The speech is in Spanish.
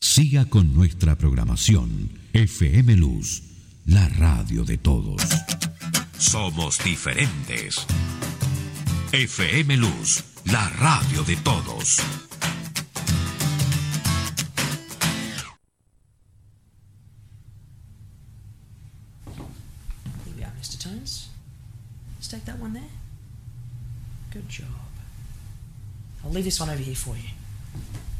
Siga con nuestra programación. FM Luz, la radio de todos. Somos diferentes. FM Luz, la radio de todos. Here we are, Mr. Tones. Let's take that one there. Good job. I'll leave this one over here for you.